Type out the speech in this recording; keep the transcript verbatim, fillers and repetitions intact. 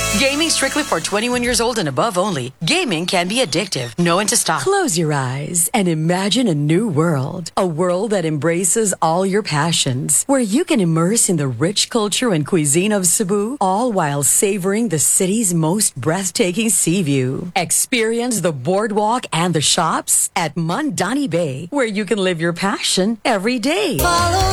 Gaming strictly for twenty-one years old and above only. Gaming can be addictive. Know when to stop. Close your eyes and imagine a new world. A world that embraces all your passions. Where you can immerse in the rich culture and cuisine of Cebu, all while savoring the city's most breathtaking sea view. Experience the boardwalk and the shops at Mandani Bay, where you can live your passion every day. Follow